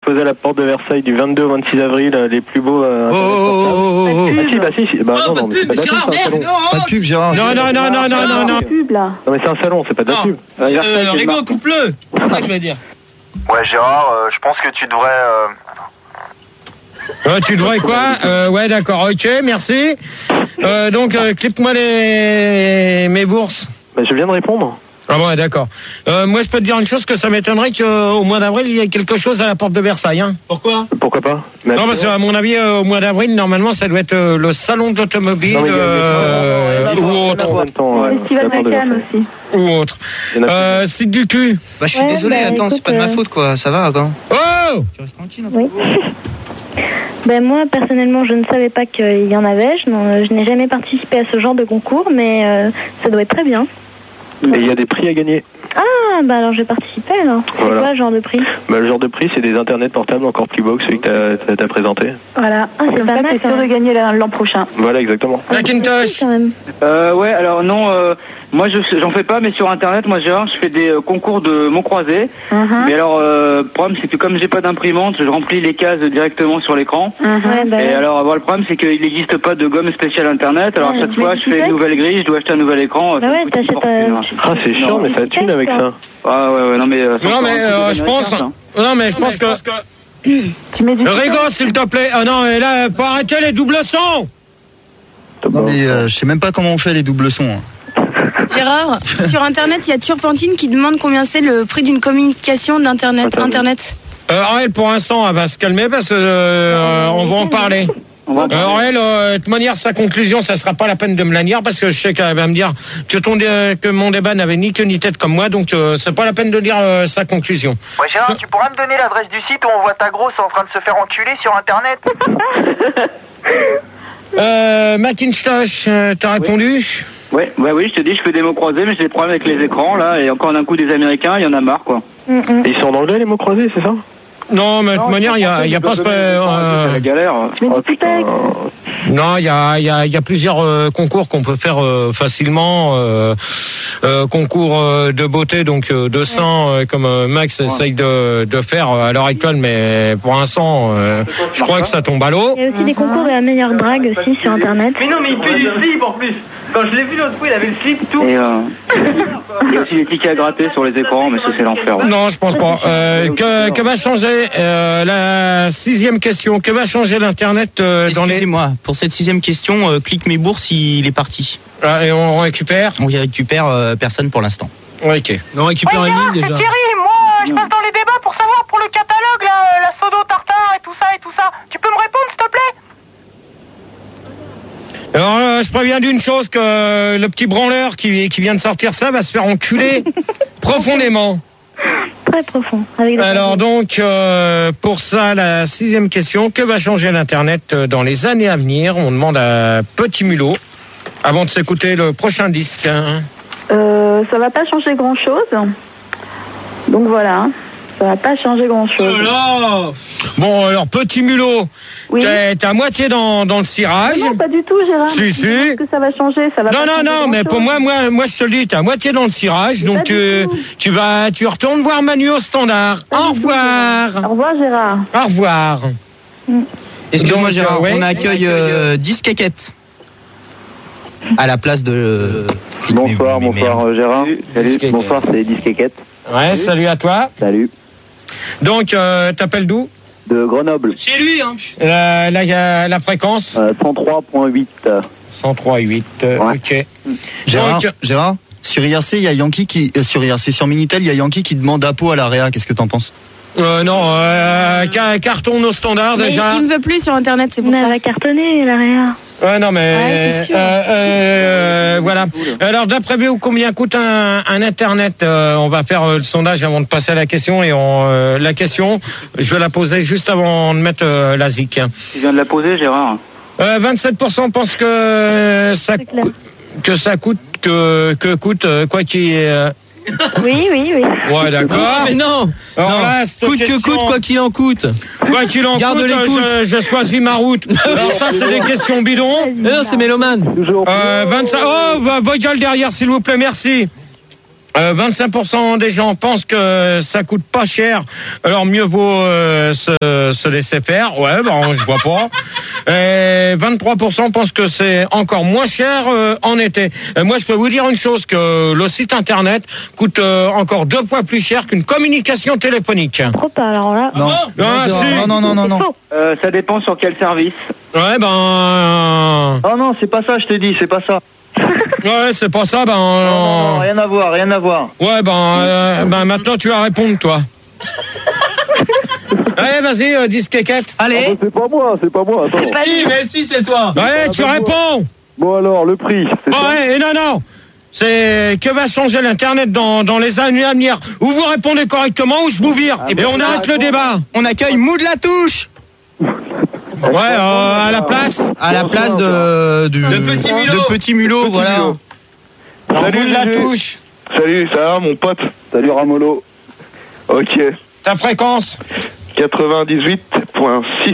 exposés à la porte de Versailles du 22 au 26 avril, les plus beaux... Bah si. Bah non, mais c'est pas de la pub, c'est un salon. Pas de pub, Gérard. Non. Non, mais c'est un salon, c'est pas de la pub. Rigo, coupe-le. C'est ça que je veux dire. Ouais, Gérard, je pense que tu devrais... Tu devrais quoi ouais, d'accord, ok, merci. Donc, clip-moi mes bourses. Bah, je viens de répondre. Ah bon, d'accord. Moi, je peux te dire une chose, que ça m'étonnerait qu'au mois d'avril, il y ait quelque chose à la porte de Versailles. Hein. Pourquoi pas? Non, parce qu'à mon avis, au mois d'avril, normalement, ça doit être le salon de l'automobile ou autre. Festival de Cannes aussi. Ou autre. Site du cul. Bah, je suis désolé, attends, c'est pas de ma faute, quoi. Ça va, quand. Oh! Tu restes tranquille, oui. Ben moi, personnellement, je ne savais pas qu'il y en avait. Je n'ai jamais participé à ce genre de concours, mais ça doit être très bien. Et il y a des prix à gagner. Ah, bah alors je vais participer alors. C'est quoi le genre de prix? Bah, le genre de prix, c'est des internets portables encore plus beaux que celui que t'as présenté. Voilà. Ah, c'est pas mal. T'es sûr de gagner l'an prochain. Voilà, exactement. Macintosh. Ouais, alors non, moi j'en fais pas, mais sur internet, moi Gérard, je fais des concours de mots croisés. Mais alors, le problème c'est que comme j'ai pas d'imprimante, je remplis les cases directement sur l'écran. Et alors, le problème c'est qu'il n'existe pas de gomme spéciale internet. Alors à chaque fois, je fais une nouvelle grille, je dois acheter un nouvel écran. Bah ouais, t'achètes. Ah, c'est chiant, mais ça thune avec ça. Ah ouais, non mais. Je pense. Non mais je pense que. Tu mets du. Rigo, s'il te plaît. Ah non, et là, faut arrêter les doubles sons. Non mais je sais même pas comment on fait les doubles sons. Gérard, sur internet, il y a Turpentine qui demande combien c'est le prix d'une communication d'internet. Aurel, pour l'instant, elle va se calmer parce que on va en parler. Aurel, de toute manière, sa conclusion, ça sera pas la peine de me la dire parce que je sais qu'elle va me dire que mon débat n'avait ni queue ni tête comme moi, donc c'est pas la peine de dire sa conclusion. Ouais, Gérard, tu pourras me donner l'adresse du site où on voit ta grosse en train de se faire enculer sur internet? Macintosh, t'as répondu? Ouais, bah oui, je te dis, je fais des mots croisés, mais j'ai des problèmes avec les écrans, là, et encore d'un coup des Américains, il y en a marre, quoi. Et ils sont en anglais, les mots croisés, c'est ça? Non, mais de toute manière, il y a pas la galère. Non, il y a plusieurs concours qu'on peut faire facilement. Concours de beauté, donc de seins, comme Max essaye de faire à l'heure actuelle, mais pour l'instant, je crois que ça tombe à l'eau. Il y a aussi des concours de la meilleure drague aussi sur internet. Mais non, mais il fait du slip en plus. Quand je l'ai vu l'autre fois, il avait le slip tout. Et il y a aussi des tickets à gratter sur les écrans, mais ça c'est l'enfer. Ouais. Non, je pense pas. Que va changer la 6e question? Que va changer l'internet dans les... Excusez-moi, pour cette 6e question, clique mes bourses, il est parti. Et on récupère? On y récupère personne pour l'instant. Ok. On récupère une ligne déjà. Thierry, moi, je passe dans les débats pour savoir pour le catalogue, là, la sodo tartare et tout ça. Tu peux me répondre, s'il te plaît? Alors, je préviens d'une chose, que le petit branleur qui vient de sortir ça va se faire enculer profondément. Très profond. Alors donc, pour ça, la 6e question, que va changer l'Internet dans les années à venir? On demande à Petit Mulot, avant de s'écouter le prochain disque. Ça va pas changer grand-chose. Donc voilà, ça va pas changer grand-chose. Oh là! Bon, alors, Petit Mulot, oui. t'es à moitié dans le cirage. Non, pas du tout, Gérard. Si. Est-ce que ça va changer? Ça va non, mais pour moi, je te le dis, t'es à moitié dans le cirage, donc tu retournes voir Manu au standard. Au revoir. Au revoir, Gérard. Au revoir. Excuse-moi, Gérard, ouais. on accueille Disquequette à la place de... Bonsoir Gérard. Salut, bonsoir, c'est Disquequette. Ouais, salut à toi. Salut. Donc, t'appelles d'où? De Grenoble. Chez lui, hein. Là, il y a la fréquence 103.8. 103.8, ok. Gérard, sur IRC, il y a Yankee qui... sur IRC, sur Minitel, il y a Yankee qui demande Apo à la Réa. Qu'est-ce que t'en penses? Non, carton au standard déjà. Il me veut plus sur internet, c'est pour ça. Elle va cartonner, la Réa. Ouais, non, mais c'est sûr. voilà. Alors, d'après vous, combien coûte un internet? On va faire le sondage avant de passer à la question. Et la question, je vais la poser juste avant de mettre la ZIC. Tu viens de la poser, Gérard? 27% pensent que ça coûte quoi qu'il Oui. Ouais, d'accord. Mais non. Alors là, coûte que coûte, quoi qu'il en coûte. Quoi qu'il en Garde coûte, je choisis ma route. Alors ça, c'est des questions bidons. Non, c'est mélomane. 25. Oh, Vogel derrière, s'il vous plaît, merci. 25% des gens pensent que ça coûte pas cher, alors mieux vaut se laisser faire. Ouais, ben je vois pas. 23% pensent que c'est encore moins cher en été. Moi, je peux vous dire une chose, que le site internet coûte encore 2 fois plus cher qu'une communication téléphonique. Trop pas, alors là. Non. Non. Ça dépend sur quel service. Ouais, ben... Oh non, c'est pas ça, je t'ai dit, c'est pas ça. Ouais, c'est pas ça, ben... Non, rien à voir. Ouais, ben maintenant tu vas répondre, toi. Allez, vas-y, 10 quéquettes. Allez. Ah bah, c'est pas moi, attends. Mais si, c'est toi. Ouais, tu réponds. Bon alors, le prix, c'est ça. Ouais, et non. C'est que va changer l'Internet dans les années à venir. Ou vous répondez correctement, ou je vous vire. Et on arrête le débat. On accueille Mood la touche. Ouais, à la place. À la place de Petit Mulot, voilà. Salut la touche. Salut, ça va mon pote? Salut Ramolo. Ok. Ta fréquence? 98.6.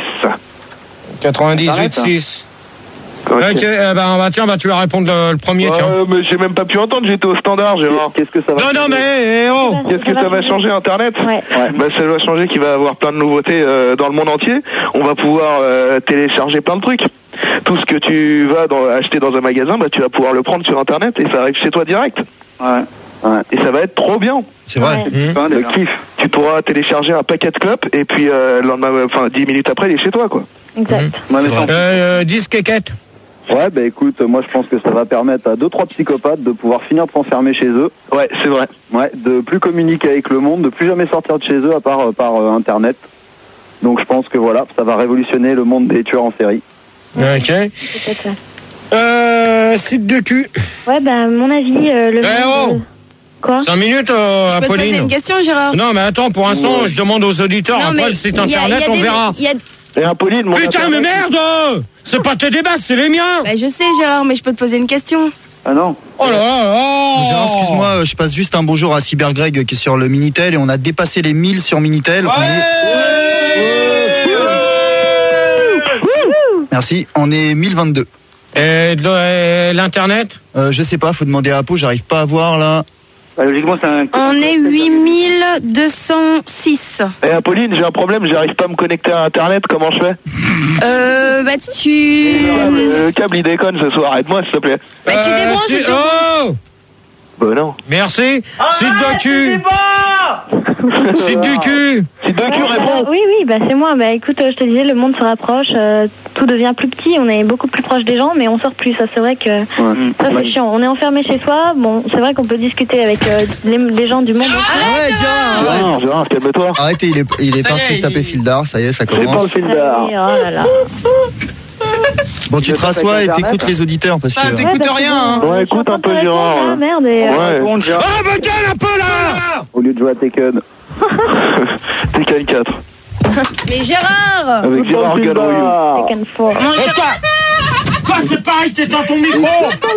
98.6. Ok, tiens, tu vas répondre le premier, tiens. Mais j'ai même pas pu entendre, j'étais au standard, Gérard. Qu'est-ce que ça va changer? Non, mais, Qu'est-ce que ça va changer Internet? Ouais. Bah, ça va changer qu'il va y avoir plein de nouveautés dans le monde entier. On va pouvoir télécharger plein de trucs. Tout ce que tu vas acheter dans un magasin, bah, tu vas pouvoir le prendre sur Internet et ça arrive chez toi direct. Ouais. Et ça va être trop bien. C'est vrai. Ouais. Le kiff. Tu pourras télécharger un paquet de clopes et puis 10 minutes après, il est chez toi, quoi. Exact. 10 quéquettes. Ouais, bah écoute, moi je pense que ça va permettre à 2-3 psychopathes de pouvoir finir de s'enfermer chez eux. Ouais, c'est vrai. Ouais, de plus communiquer avec le monde, de plus jamais sortir de chez eux à part par Internet. Donc je pense que voilà, ça va révolutionner le monde des tueurs en série. Ok. C'est peut-être ça. Site de cul. Ouais, bah mon avis, le monde... Quoi? 5 minutes, Je peux te poser Apolline. une question, Gérard? Non, mais attends, pour l'instant, je demande aux auditeurs, Non, après mais le site il y a internet, on des- verra. il y a- Et Apolline, mon Putain, mais merde! C'est pas tes débats, c'est les miens! Bah, je sais, Gérard, mais je peux te poser une question. Ah non. Oh là là! Gérard, excuse-moi, je passe juste un bonjour à Cybergreg qui est sur le Minitel et on a dépassé les 1000 sur Minitel. Merci, on est 1022. Et l'internet? Je sais pas, faut demander à Apo, j'arrive pas à voir là. Bah, logiquement, c'est un... On est 8206. Et Apolline, j'ai un problème, j'arrive pas à me connecter à Internet, comment je fais? Bah, tu... Le câble il déconne ce soir, aide-moi s'il te plaît. Bah, tu débranches et tu... Oh! Bah non. Merci! Site de cul! Site du cul! Site de cul, réponds! Oui, bah c'est moi. Bah écoute, je te disais, le monde se rapproche, tout devient plus petit, on est beaucoup plus proche des gens, mais on sort plus. Ça, c'est vrai que ça, c'est chiant. On est enfermé chez soi. Bon, c'est vrai qu'on peut discuter avec les gens du monde. Gérard, calme-toi. Arrêtez, il est parti taper Fildar, ça y est, ça C'est pas le commence. Fildar. Oh là là. Bon, tu te rassois et t'écoutes les auditeurs parce que. T'écoutes rien, hein. Ouais, écoute un peu Gérard. Ah merde. Et, Ouais. Ah, bah, gueule un peu là! Au lieu de jouer à Tekken. Tekken 4. Mais Gérard! Avec Gérard Galloyou. Tekken 4. Mon Et Gérard... toi, c'est pareil, t'es dans ton micro!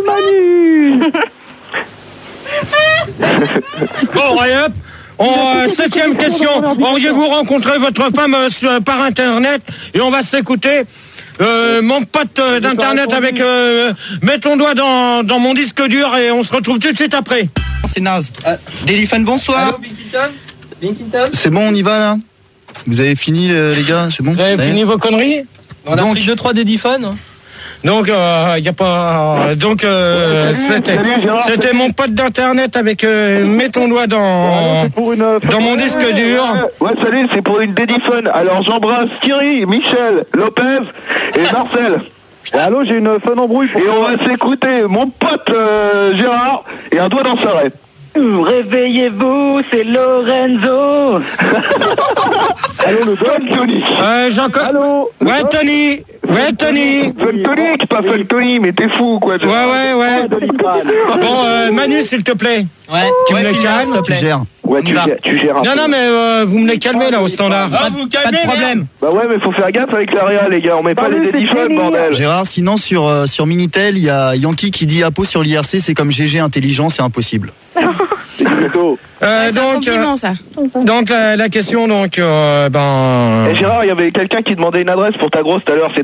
Bon, allez hop! 7e question. Auriez-vous rencontré votre femme par Internet? Et on va s'écouter. Mon pote d'Internet avec... mets ton doigt dans mon disque dur et on se retrouve tout de suite après. C'est naze. Déliphone, bonsoir. C'est bon, on y va là? Vous avez fini les gars, c'est bon? Vous avez fini vos conneries? On a pris 2-3 Dédiphones. Donc, y a pas. Donc, c'était mon pote d'internet avec mets ton doigt dans mon disque dur. Ouais, salut, c'est pour une Dédiphone. Alors j'embrasse Thierry, Michel, Lopez et Marcel. Allô, j'ai une fun embrouille pour Et on va s'écouter mon pote Gérard et un doigt dans sa raie. Réveillez-vous, c'est Lorenzo. Allô, le Fun Tony. Allô. Ouais, Tony. Ouais, Tony. Fun Tony, pas Fun Tony, mais t'es fou, quoi. Ouais. Bon, Manu, s'il te plaît. Ouais. Tu me les calmes. Tu gères. Ouais, tu gères un peu. Non, mais vous me les calmez là au standard. Pas de problème. Bah ouais, mais faut faire gaffe avec la réa, les gars. On met pas les Dédiphones, bordel. Gérard, sinon sur Minitel, il y a Yankee qui dit Apo sur l'IRC, c'est comme GG intelligent, c'est impossible. C'est un compliment, ça. Donc la question, donc, Et Gérard, il y avait quelqu'un qui demandait une adresse pour ta grosse tout à l'heure. C'est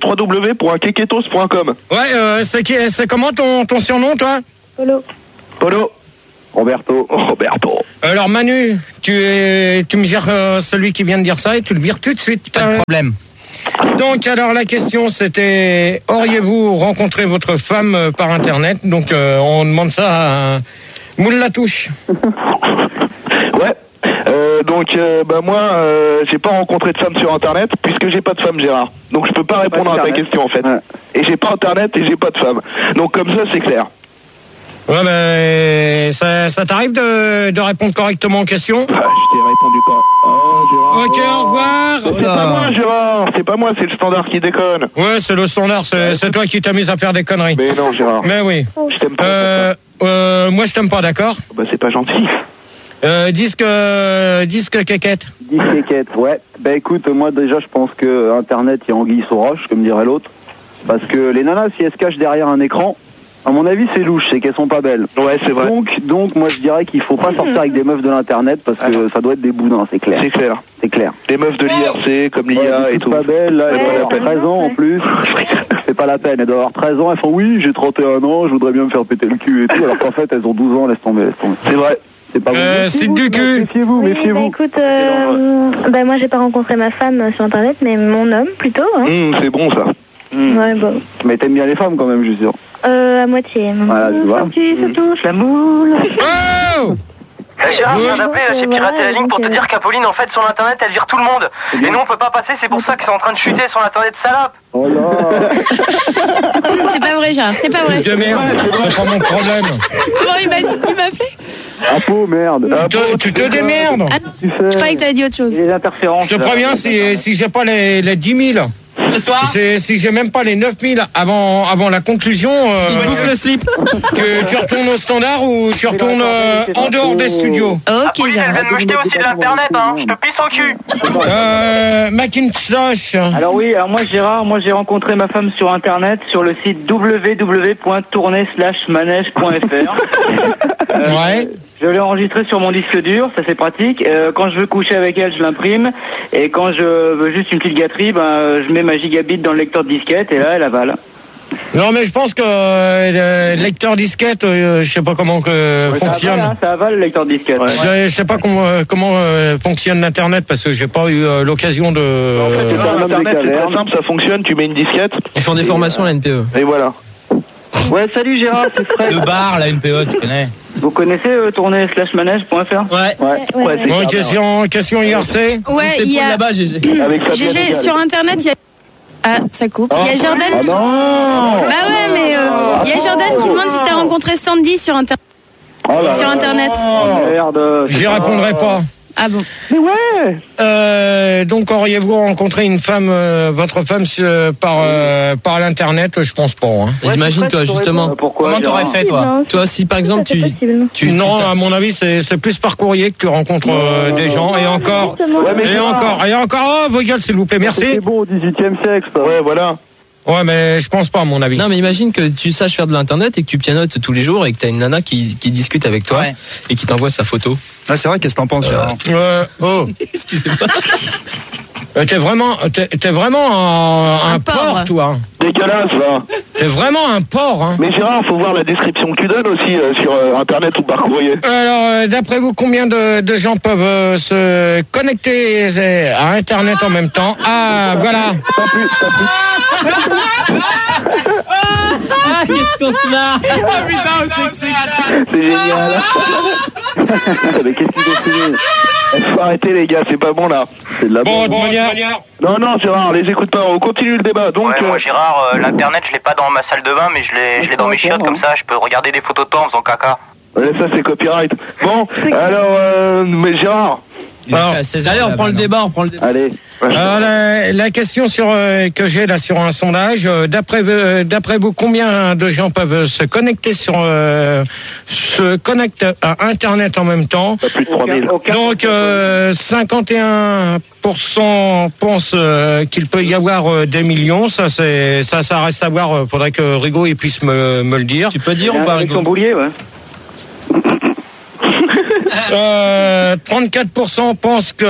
www.keketos.com. Ouais, c'est comment ton surnom, toi? Polo. Polo. Roberto. Alors Manu, tu me gères celui qui vient de dire ça et tu le vires tout de suite. Pas de problème. Donc alors la question c'était, auriez-vous rencontré votre femme par internet? Donc on demande ça à Moule la touche. Ouais. Moi, j'ai pas rencontré de femme sur internet puisque j'ai pas de femme, Gérard. Donc je peux pas répondre à ta question en fait. Ouais. Et j'ai pas internet et j'ai pas de femme. Donc comme ça c'est clair. Ouais, mais ça t'arrive de répondre correctement aux questions? Je t'ai répondu pas. Gérard. Ok, au revoir. C'est pas moi, Gérard. C'est pas moi, c'est le standard qui déconne. Ouais, c'est le standard. C'est toi qui t'amuses à faire des conneries. Mais non, Gérard. Mais oui. Je t'aime pas. Moi, je t'aime pas, d'accord? Bah, c'est pas gentil. Disque quéquette. Disque quéquette, ouais. Bah écoute, moi déjà, je pense que Internet, il y a anguille sous roche, comme dirait l'autre. Parce que les nanas, si elles se cachent derrière un écran, à mon avis, c'est louche, c'est qu'elles sont pas belles. Ouais, c'est vrai. Donc, moi, je dirais qu'il faut pas sortir avec des meufs de l'internet parce que ça doit être des boudins, c'est clair. C'est clair. Des meufs de l'IRC, comme l'IA et tout. Pas belles, là, elles doivent avoir 13 ans en plus. C'est pas la peine, elles doivent avoir 13 ans, elles font oui, j'ai 31 ans, je voudrais bien me faire péter le cul et tout, alors qu'en fait, elles ont 12 ans, laisse tomber. C'est vrai. C'est pas c'est du cul. Méfiez-vous. Écoute, moi, j'ai pas rencontré ma femme sur internet, mais mon homme plutôt. Hein. C'est bon ça. Ouais, bon. Mais t'aimes bien les femmes quand même, je suis sûr. À moitié. Voilà, tu vois. Tu touches la moule. Oh Gérard, je viens d'appeler, là, j'ai piraté la ligne pour te dire qu'Apolline, en fait, sur l'internet, elle vire tout le monde. Et nous, on peut pas passer, c'est pour ça que c'est en train de chuter sur l'internet, salope. Oh là. C'est pas vrai, Gérard, c'est pas vrai. De merde, c'est pas mon problème. Comment il m'a fait? Apo, merde. Tu te démerdes. Ah, je croyais que t'avais dit autre chose. Les interférences. Je te préviens, si j'ai pas les 10 000, si j'ai même pas les 9 000 avant la conclusion, Il bouffe le slip. que tu retournes au standard ou tu retournes en dehors des studios. Ok, Elle vient de me jeter aussi de l'internet, hein. Je te pisse au cul. Macintosh. Alors oui, moi Gérard, j'ai rencontré ma femme sur internet sur le site www.tourner/manège.fr. Ouais. Je l'ai enregistré sur mon disque dur, ça c'est pratique. Quand je veux coucher avec elle, je l'imprime. Et quand je veux juste une petite gâterie, je mets ma gigabit dans le lecteur de disquette et là, elle avale. Non, mais je pense que le lecteur disquette, je sais pas comment fonctionne. Ça avale le lecteur de disquette. Je sais pas comment fonctionne l'internet parce que j'ai pas eu l'occasion de. Internet, c'est très simple, ça fonctionne. Tu mets une disquette. Ils font des formations à la NPE. Et voilà. Ouais, salut Gérard, c'est Fred. Le bar, la NPE, tu connais. Vous connaissez tourner/manège.fr? Ouais. Bon, question IRC. Ouais, il y a. Là-bas, GG. GG, sur internet, il y a. Ah, ça coupe. Il y a Jordan. Ah non. Bah ouais, mais il y a Jordan qui demande si t'as rencontré Sandy sur internet. Sur internet. Merde. J'y répondrai pas. Ah bon. Mais ouais. Donc auriez-vous rencontré une femme, votre femme par l'internet? Je pense pas. Hein. Imagine toi justement. Comment t'aurais fait toi? Non, Toi si par exemple Non, à mon avis c'est plus par courrier que tu rencontres des gens et encore. Et encore. Oh vos gueules s'il vous plaît, merci. C'est bon au 18e siècle. Ça. Ouais, voilà. Ouais, mais je pense pas à mon avis. Non mais imagine que tu saches faire de l'internet et que tu pianotes tous les jours et que t'as une nana qui discute avec toi et qui t'envoie sa photo. Ah, c'est vrai, qu'est-ce que t'en penses, Gérard? Oh. Excusez-moi. T'es vraiment un porc, toi. Dégueulasse, va. T'es vraiment un porc, hein. Mais Gérard, faut voir la description que tu donnes aussi sur internet ou par courrier. Alors, d'après vous, combien de gens peuvent se connecter à internet en même temps? Ah, voilà. Pas plus. Ah, qu'est-ce qu'on se marre. Oh putain, c'est génial. Mais qu'est-ce qu'ils ont filmé? Faut arrêter les gars, c'est pas bon là. C'est de la bon, de manière. Non, Gérard, les écoute pas, on continue le débat. Donc, Ouais, moi Gérard, l'internet je l'ai pas dans ma salle de bain, mais je l'ai dans mes chiottes comme ça, je peux regarder des photos de toi en faisant caca. Ouais, ça c'est copyright. Bon, alors, mais Gérard. D'ailleurs, on prend le débat. Allez. Alors, la question que j'ai là sur un sondage, d'après vous, combien de gens peuvent se connecter à Internet en même temps? Pas plus de 3000. Donc 51% pensent qu'il peut y avoir des millions. Ça reste à voir. Faudrait que Rigaud il puisse me le dire. Tu peux dire ou pas, Rigaud? Son boulier, ouais. 34% pensent qu'il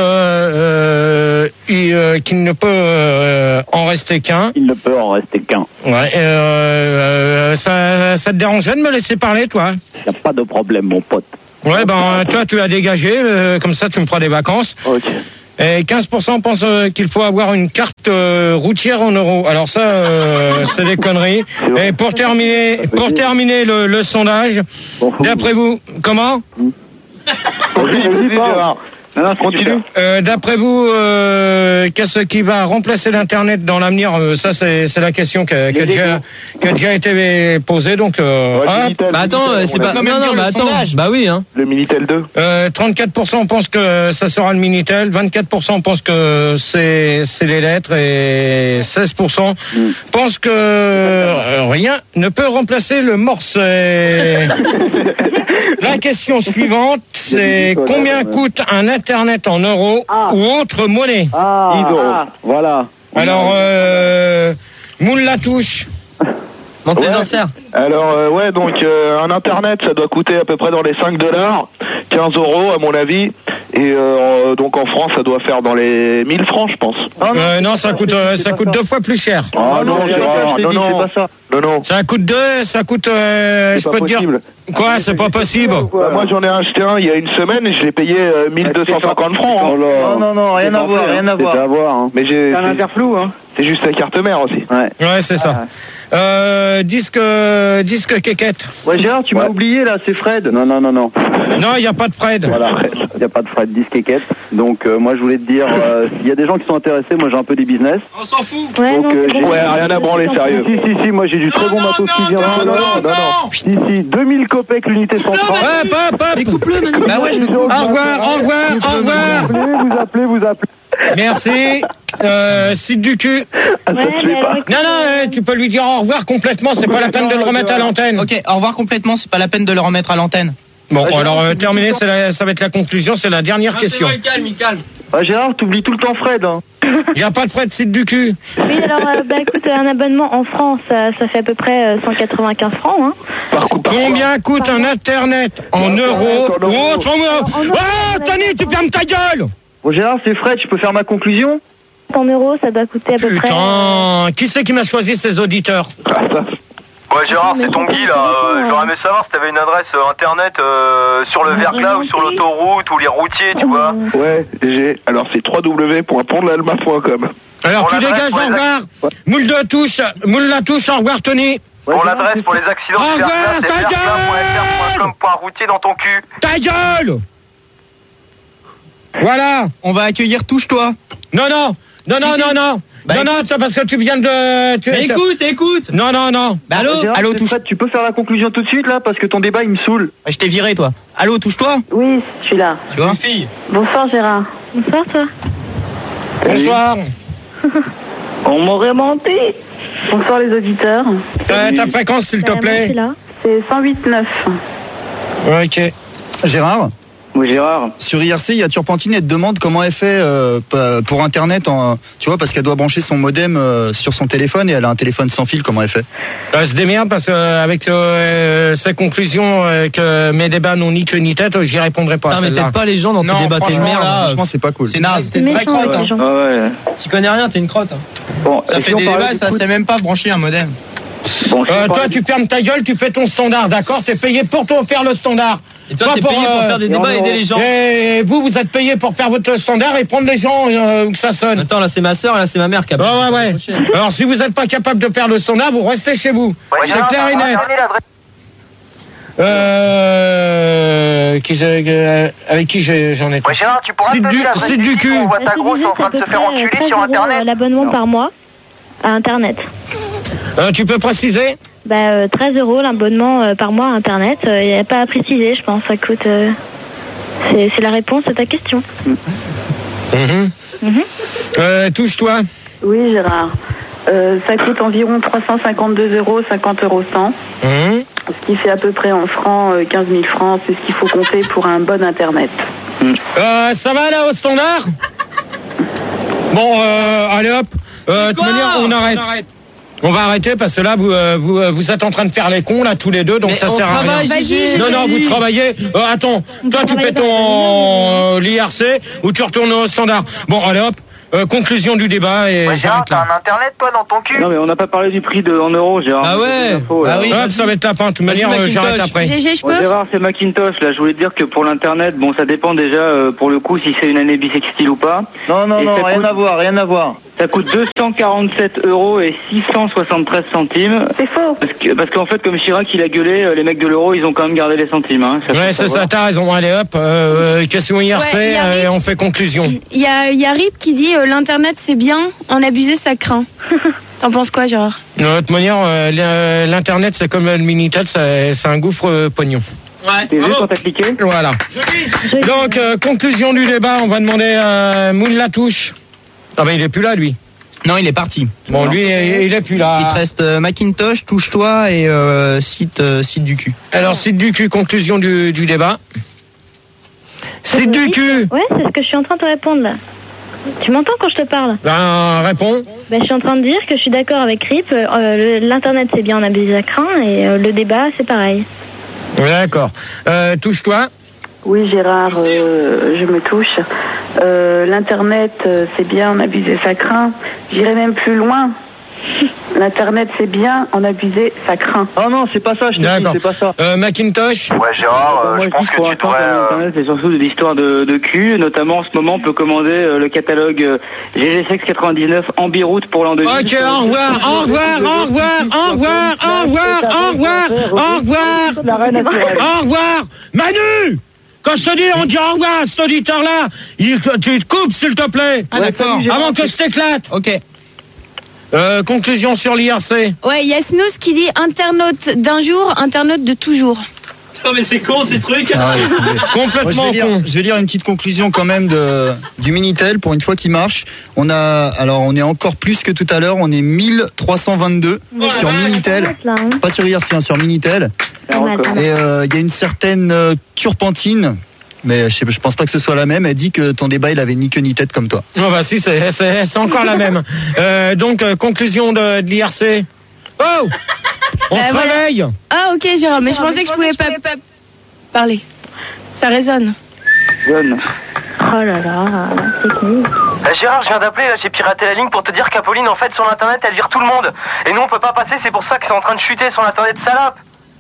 ne peut en rester qu'un. Il ne peut en rester qu'un. Ouais. Ça te dérangerait de me laisser parler, toi? Y a pas de problème, mon pote. Ouais, ben toi tu as dégagé, comme ça tu me feras des vacances. Ok. Et 15% pensent qu'il faut avoir une carte routière en euros. Alors ça, c'est des conneries. Et pour terminer le sondage, d'après vous, comment ? Non, continue. D'après vous, qu'est-ce qui va remplacer l'Internet dans l'avenir ? Ça, c'est la question qui a déjà été posée. Donc, attends, c'est pas. Non, mais attends. Bah oui, hein. Le Minitel 2. 34% pensent que ça sera le Minitel, 24% pensent que c'est les lettres et 16% pensent que rien ne peut remplacer le Morse. La question suivante, c'est combien coûte un Internet en euros ou autre monnaie ? 10 euros. Voilà. Alors, moule la touche. Monte les enserts. Alors, donc un Internet, ça doit coûter à peu près dans les $5, 15 € à mon avis. Et donc en France, ça doit faire dans les 1000 francs, je pense. Non, ça coûte 2 fois plus cher. Ah non, non. Ça coûte, je peux te dire. Quoi, c'est pas possible. Moi, j'en ai acheté un il y a une semaine et je l'ai payé 1250 francs. Non, rien à voir. Mais c'est un interflou, hein. C'est juste la carte mère aussi. Ouais, c'est ça. Disque quéquette. Ouais, Gérard, tu m'as oublié là, c'est Fred. Non. Non, il n'y a pas de Fred. Voilà, il n'y a pas de Fred, disque quéquette. Donc, moi, je voulais te dire, s'il y a des gens qui sont intéressés, moi, j'ai un peu des business. On s'en fout. Donc, rien à branler, sérieux. Si, moi, j'ai du très bon matos qui vient. Non. Si, 2000 copecs l'unité centrale. Mais coupe-le maintenant. Bah ouais, au revoir. Vous appelez. Merci. Site du cul. Non, tu peux lui dire au revoir complètement, c'est pas la peine de le remettre à l'antenne. Ok, au revoir complètement, c'est pas la peine de le remettre à l'antenne. Bon, alors terminé, ça va être la conclusion, c'est la dernière question. Calme. Gérard, t'oublies tout le temps Fred. Hein. Il n'y a pas de Fred, site du cul. Oui, alors, écoute, un abonnement en France, ça fait à peu près 195 francs. Hein. Combien coûte un Internet en euros ou autre Oh, Tony, tu fermes ta gueule. Bon, Gérard, c'est Fred, je peux faire ma conclusion ? En euros, ça doit coûter à peu près... Putain, qui c'est qui m'a choisi ces auditeurs ? Ouais, Gérard, c'est ton Guy, là. J'aurais aimé savoir si t'avais une adresse internet sur le verglas ou sur l'autoroute ou les routiers, tu vois. Ouais, alors c'est www.pontdelalma.com. Alors tu dégages, au revoir. Moule la touche, au revoir, Tony. Bon, l'adresse pour les accidents du verglas, c'est verglas.fr.com.routier dans ton cul. Ta gueule. Voilà. On va accueillir Touche-toi. Non. Non, c'est parce que tu viens de... Écoute. Non. Bah, allô, Fred, tu peux faire la conclusion tout de suite, là, parce que ton débat, il me saoule. Je t'ai viré, toi. Allô, Touche-toi. Oui, je suis là. Tu vois ? Fille. Bonsoir, Gérard. Bonsoir, toi. Bonsoir. On m'aurait menti. Bonsoir, les auditeurs. Ta fréquence, s'il te plaît. C'est 108.9. Ok. Gérard ? Oui, Gérard. Sur IRC, il y a Turpentine, elle te demande comment elle fait pour Internet, tu vois, parce qu'elle doit brancher son modem sur son téléphone et elle a un téléphone sans fil, comment elle fait ? Je se démerde parce qu'avec ces conclusions que mes débats n'ont ni queue ni tête, j'y répondrai pas. Mais t'aides pas les gens dans tes débats, t'es une merde. Franchement, c'est pas cool. C'est naze, t'es une vraie crotte. Tu connais rien, t'es une crotte. Bon, ça fait des débats, ça sait même pas brancher un modem. Bon, toi, tu fermes ta gueule, tu fais ton standard, d'accord ? T'es payé pour faire le standard. Et toi, t'es payé pour faire des débats et aider les gens. Et vous êtes payé pour faire votre standard et prendre les gens où ça sonne. Attends, là, c'est ma soeur, là, c'est ma mère qui a... Ouais. Alors, si vous n'êtes pas capable de faire le standard, vous restez chez vous. Ouais, c'est clair et net. Avec qui j'en ai... Ouais, Gérard, tu pourras te donner l'adresse du cul. On voit ta grosse en train de se faire enculer sur Internet. L'abonnement par mois à Internet. Tu peux préciser ? 13 € l'abonnement par mois à Internet. Il n'y a pas à préciser, je pense. Ça coûte... C'est la réponse à ta question. Touche-toi. Oui, Gérard. Ça coûte environ 352 €, 50 € 100. Ce qui fait à peu près en francs 15 000 francs. C'est ce qu'il faut compter pour un bon Internet. Ça va là au standard ? Bon, allez hop. De toute manière, on arrête. On va arrêter parce que là, vous êtes en train de faire les cons là tous les deux, donc mais ça sert à rien. Non, vous travaillez. Attends, toi tu fais ton l'IRC ou tu retournes au standard. Bon, allez hop. conclusion du débat et Ouais, Gérard, t'as un internet toi dans ton cul? Non mais on n'a pas parlé du prix en euros, Gérard. Ah ouais. Ah oui. Ça va être la fin. De toute manière, j'arrête après. GG, je peux? Gérard, c'est Macintosh. Là, je voulais te dire que pour l'internet, bon, ça dépend déjà pour le coup si c'est une année bisextile ou pas. Non, rien à voir. Ça coûte 247 € et 673 centimes. C'est faux. Parce qu'en fait, comme Chirac il a gueulé, les mecs de l'euro, ils ont quand même gardé les centimes. Hein, ouais, c'est ça, t'as raison. Allez hop, question IRC, et on fait conclusion. Il y a Rip qui dit l'internet c'est bien, en abuser ça craint. T'en penses quoi, Gérard? De toute manière, l'internet c'est comme le Minitel, c'est un gouffre pognon. Ouais. T'es vu quand t'as cliqué? Voilà. Donc conclusion du débat, on va demander à Moule Latouche. Ah ben il est plus là lui. Non, il est parti. Bon, lui, il est plus là. Il te reste Macintosh, touche-toi et site du cul. Alors, site du cul, conclusion du débat. Site du cul. Ouais, c'est ce que je suis en train de te répondre là. Tu m'entends quand je te parle? Ben, réponds. Ben, je suis en train de dire que je suis d'accord avec Rip. L'internet c'est bien, on abuse à craint, et le débat c'est pareil. D'accord. Touche-toi. Oui, Gérard, je me touche. L'internet, c'est bien, en abuser ça craint. J'irai même plus loin. L'internet, c'est bien, en abuser ça craint. Oh non, c'est pas ça, je te dis, c'est pas ça. Macintosh. Ouais, Gérard, moi je pense que tu devrais... Internet, c'est surtout de l'histoire de cul. Notamment, en ce moment, on peut commander le catalogue GG6 99 en biroute pour l'an 2000. Ok, au revoir. Manu! Quand je te dis, on dit au revoir à cet auditeur-là, tu te coupes, s'il te plaît. Ah, d'accord. Avant que je t'éclate. Ok. Conclusion sur l'IRC. Ouais, il y a Snooze qui dit internaute d'un jour, internaute de toujours. Non mais c'est con ces trucs. Ah, Complètement con. Je vais lire une petite conclusion quand même du Minitel pour une fois qu'il marche. On est encore plus que tout à l'heure. On est 1322 sur Minitel, pas sur IRC, sur Minitel. Et il y a une certaine Turpentine, mais je pense pas que ce soit la même. Elle dit que ton débat il avait ni queue ni tête comme toi. Oh bah si, c'est encore la même. Donc conclusion de l'IRC. Oh, on se réveille. Ah ok, Gérard, mais je pensais que je pouvais pas parler. Ça résonne. Jeune. Oh là là, c'est cool. Gérard, je viens d'appeler, là j'ai piraté la ligne pour te dire qu'Apolline, en fait, son internet, elle vire tout le monde. Et nous, on peut pas passer, c'est pour ça que c'est en train de chuter son internet salope.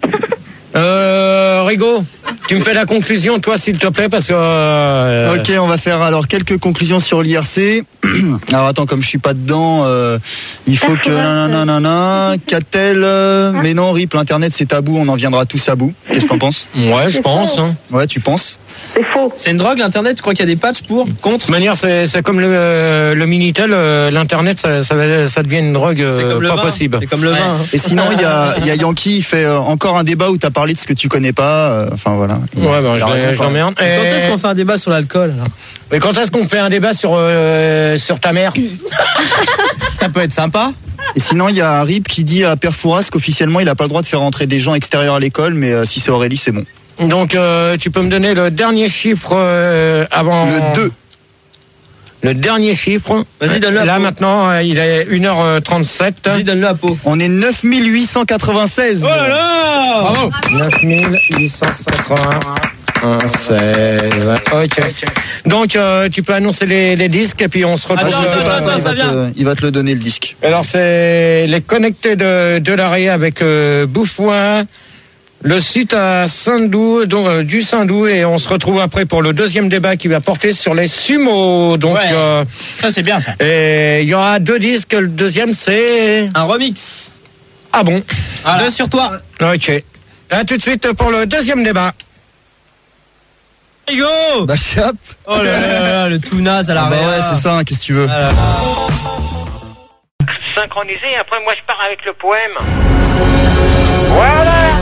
Rigaud, tu me fais la conclusion, toi, s'il te plaît, parce que... Ok, on va faire alors quelques conclusions sur l'IRC. Alors attends, comme je suis pas dedans, il faut que... Qu'a-t-elle mais non, Rip, l'internet c'est tabou, on en viendra tous à bout. Qu'est-ce que t'en penses? Ouais, je pense. Hein. Ouais, tu penses? C'est faux. C'est une drogue l'internet, tu crois qu'il y a des patchs pour, contre? De toute manière, c'est comme le Minitel, l'internet ça devient une drogue pas possible. C'est comme le vin. Hein. Et sinon, il y a Yankee, il fait encore un débat où t'as parlé de ce que tu connais pas. Enfin voilà. Ouais, ben je l'emmerde. Quand est-ce qu'on fait un débat sur l'alcool alors? Mais quand est-ce qu'on fait un débat sur ta mère? Ça peut être sympa. Et sinon, il y a Rip qui dit à Père Fouras qu'officiellement, il a pas le droit de faire rentrer des gens extérieurs à l'école, mais si c'est Aurélie, c'est bon. Donc, tu peux me donner le dernier chiffre avant... Le 2. Le dernier chiffre. Vas-y, donne-le. Là, maintenant, il est 1h37. Vas-y, donne-le à Pau. On est 9896. Oh là là! Bravo! 9896. Ok. Donc, tu peux annoncer les disques et puis on se retrouve... Il va te le donner, le disque. Alors, c'est les connectés de l'Arrêt avec Bouffouin. Le site à Saint-Doux, donc du Saint-Doux, et on se retrouve après pour le deuxième débat qui va porter sur les sumos. Donc ça c'est bien ça. Et il y aura 2 disques. Le deuxième c'est un remix. Ah bon? Voilà. 2 sur toi. Ok. À tout de suite pour le deuxième débat. Go. Bah chap. Oh là là, le tout naze à la bah ouais, c'est ça. Qu'est-ce que tu veux? Synchronisé. Après moi je pars avec le poème. Voilà.